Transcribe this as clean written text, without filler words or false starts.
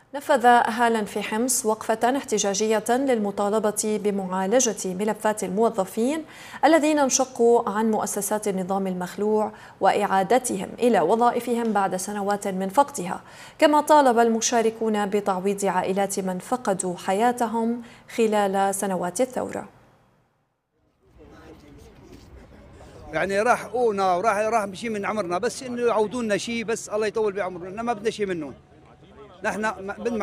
نفذ أهالًا في حمص وقفة احتجاجية للمطالبة بمعالجة ملفات الموظفين الذين انشقوا عن مؤسسات النظام المخلوع وإعادتهم إلى وظائفهم بعد سنوات من فقدها، كما طالب المشاركون بتعويض عائلات من فقدوا حياتهم خلال سنوات الثورة. يعني راح وراح شيء من عمرنا، بس انه يعودونا شيء، بس الله يطول بعمرنا، ما بدنا شيء منهم. نحن